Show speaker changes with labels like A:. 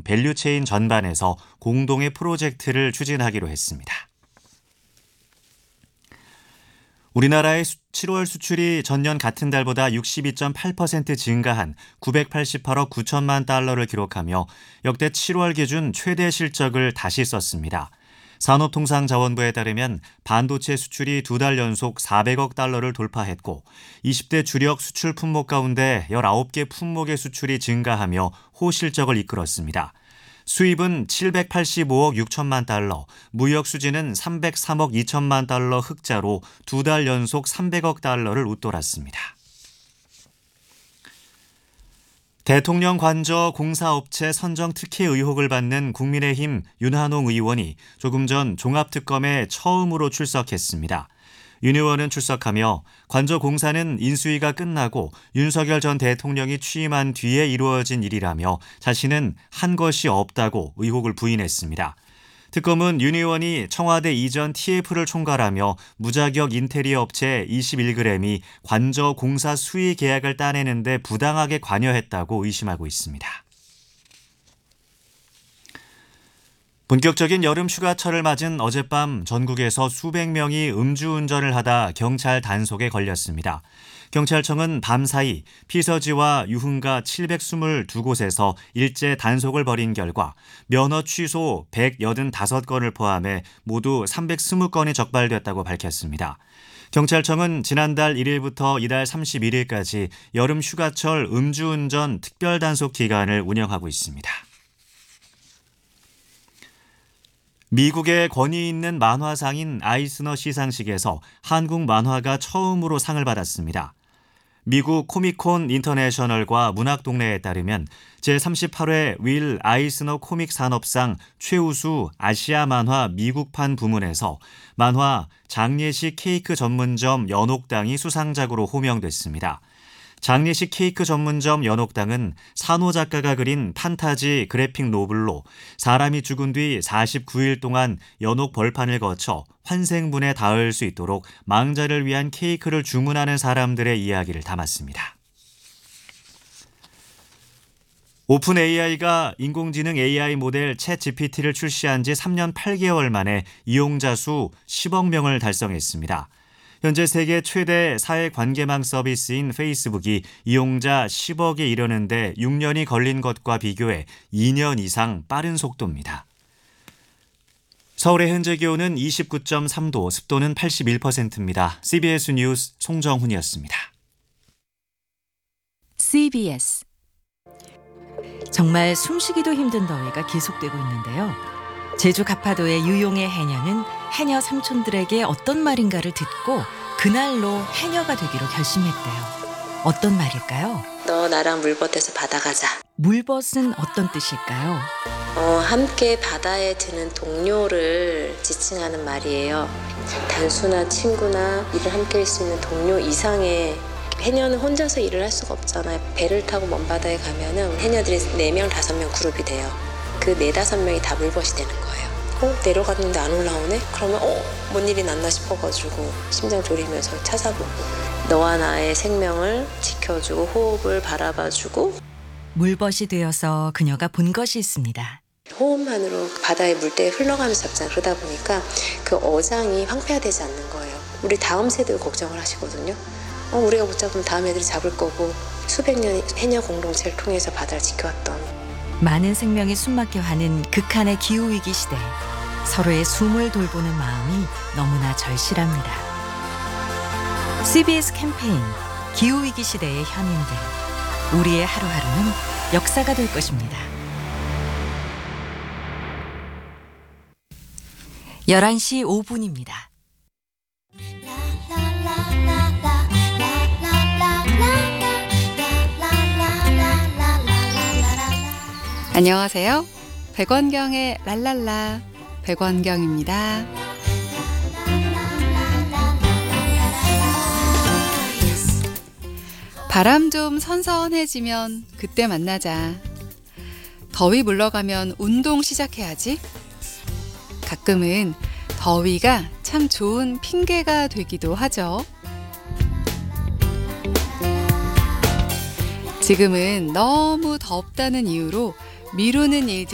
A: 밸류체인 전반에서 공동의 프로젝트를 추진하기로 했습니다. 우리나라의 7월 수출이 전년 같은 달보다 62.8% 증가한 988억 9천만 달러를 기록하며 역대 7월 기준 최대 실적을 다시 썼습니다. 산업통상자원부에 따르면 반도체 수출이 2달 연속 400억 달러를 돌파했고 20대 주력 수출 품목 가운데 19개 품목의 수출이 증가하며 호실적을 이끌었습니다. 수입은 785억 6천만 달러, 무역 수지는 303억 2천만 달러 흑자로 2달 연속 300억 달러를 웃돌았습니다. 대통령 관저 공사업체 선정 특혜 의혹을 받는 국민의힘 윤한홍 의원이 조금 전 종합특검에 처음으로 출석했습니다. 윤 의원은 출석하며 관저 공사는 인수위가 끝나고 윤석열 전 대통령이 취임한 뒤에 이루어진 일이라며 자신은 한 것이 없다고 의혹을 부인했습니다. 특검은 윤 의원이 청와대 이전 TF를 총괄하며 무자격 인테리어 업체 21g이 관저 공사 수의 계약을 따내는 데 부당하게 관여했다고 의심하고 있습니다. 본격적인 여름 휴가철을 맞은 어젯밤 전국에서 수백 명이 음주운전을 하다 경찰 단속에 걸렸습니다. 경찰청은 밤사이 피서지와 유흥가 722곳에서 일제 단속을 벌인 결과 면허 취소 185건을 포함해 모두 320건이 적발됐다고 밝혔습니다. 경찰청은 지난달 1일부터 이달 31일까지 여름 휴가철 음주운전 특별단속 기간을 운영하고 있습니다. 미국의 권위 있는 만화상인 아이스너 시상식에서 한국 만화가 처음으로 상을 받았습니다. 미국 코미콘 인터내셔널과 문학동네에 따르면 제38회 윌 아이스너 코믹 산업상 최우수 아시아 만화 미국판 부문에서 만화 장례식 케이크 전문점 연옥당이 수상작으로 호명됐습니다. 장례식 케이크 전문점 연옥당은 산호 작가가 그린 판타지 그래픽 노블로 사람이 죽은 뒤 49일 동안 연옥 벌판을 거쳐 환생분에 닿을 수 있도록 망자를 위한 케이크를 주문하는 사람들의 이야기를 담았습니다. 오픈 AI가 인공지능 AI 모델 챗GPT를 출시한 지 3년 8개월 만에 이용자 수 10억 명을 달성했습니다. 현재 세계 최대 사회관계망 서비스인 페이스북이 이용자 10억에 이르는데 6년이 걸린 것과 비교해 2년 이상 빠른 속도입니다. 서울의 현재 기온은 29.3도, 습도는 81%입니다. CBS 뉴스 송정훈이었습니다.
B: CBS 정말 숨쉬기도 힘든 더위가 계속되고 있는데요. 제주 가파도의 유용의 해녀는 해녀 삼촌들에게 어떤 말인가를 듣고 그날로 해녀가 되기로 결심했대요. 어떤 말일까요?
C: 너 나랑 물벗에서 바다 가자.
B: 물벗은 어떤 뜻일까요?
C: 함께 바다에 드는 동료를 지칭하는 말이에요. 단순한 친구나 일을 함께 할 수 있는 동료 이상의 해녀는 혼자서 일을 할 수가 없잖아요. 배를 타고 먼 바다에 가면은 해녀들이 4명, 5명 그룹이 돼요. 그 4, 5명이 다 물벗이 되는 거예요. 내려갔는데 안 올라오네? 그러면 뭔 일이 났나 싶어가지고 심장 졸이면서 찾아보고 너와 나의 생명을 지켜주고 호흡을 바라봐주고
B: 물벗이 되어서 그녀가 본 것이 있습니다.
C: 호흡만으로 바다의 물때에 흘러가면서 잡잖아요. 그러다 보니까 그 어장이 황폐화되지 않는 거예요. 우리 다음 세대를 걱정을 하시거든요. 우리가 못 잡으면 다음 애들이 잡을 거고 수백 년의 해녀 공동체를 통해서 바다를 지켜왔던
B: 많은 생명이 숨막혀 하는 극한의 기후위기 시대 서로의 숨을 돌보는 마음이 너무나 절실합니다. CBS 캠페인 기후위기 시대의 현인들 우리의 하루하루는 역사가 될 것입니다. 11시 5분입니다.
D: 안녕하세요. 백원경의 랄랄라 백원경입니다. 바람 좀 선선해지면 그때 만나자. 더위 물러가면 운동 시작해야지. 가끔은 더위가 참 좋은 핑계가 되기도 하죠. 지금은 너무 덥다는 이유로 미루는 일들이